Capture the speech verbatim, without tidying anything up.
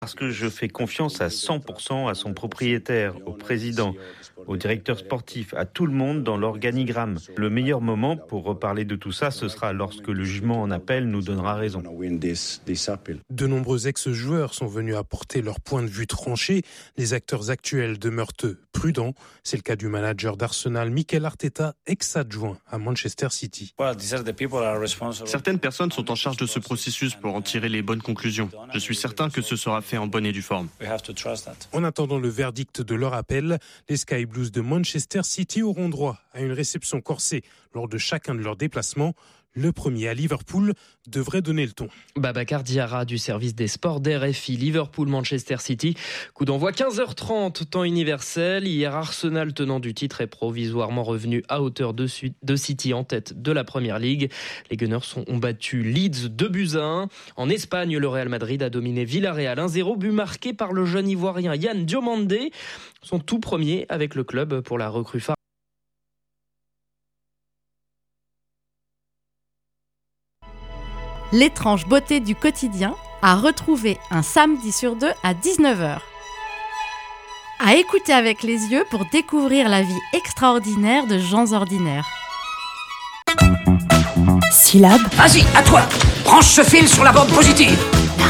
Parce que je fais confiance à cent pour cent à son propriétaire, au président, au directeur sportif, à tout le monde dans l'organigramme. Le meilleur moment pour reparler de tout ça, ce sera lorsque le jugement en appel nous donnera raison. De nombreux ex-joueurs sont venus apporter leur point de vue tranché. Les acteurs actuels demeurent eux prudents. C'est le cas du manager d'Arsenal, Mikel Arteta, ex-adjoint à Manchester City. Certaines personnes sont en charge de ce processus pour en tirer les bonnes conclusions. Je suis certain que ce sera fait en bonne et due forme. En attendant le verdict de leur appel, les Sky Blues de Manchester City auront droit à une réception corsée lors de chacun de leurs déplacements. Le premier à Liverpool devrait donner le ton. Babacar Diarra du service des sports d'R F I. Liverpool-Manchester City. Coup d'envoi quinze heures trente, temps universel. Hier, Arsenal, tenant du titre, est provisoirement revenu à hauteur de, de City en tête de la Première Ligue. Les Gunners ont battu Leeds deux buts à un. En Espagne, le Real Madrid a dominé Villarreal un zéro, but marqué par le jeune Ivoirien Yann Diomandé. Son tout premier avec le club pour la recrue phare. L'étrange beauté du quotidien à retrouver un samedi sur deux à dix-neuf heures. À écouter avec les yeux pour découvrir la vie extraordinaire de gens ordinaires. Syllabe. Vas-y, à toi. Branche ce fil sur la bande positive.